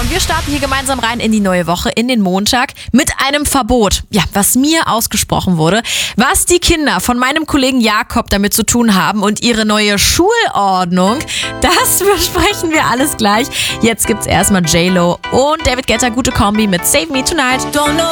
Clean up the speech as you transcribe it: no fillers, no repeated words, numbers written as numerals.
und wir starten hier gemeinsam rein in die neue Woche, in den Montag mit einem Verbot. Ja, was mir ausgesprochen wurde, was die Kinder von meinem Kollegen Jakob damit zu tun haben und ihre neue Schulordnung, das besprechen wir alles gleich. Jetzt gibt's erstmal J-Lo und David Guetta, gute Kombi mit Save Me Tonight.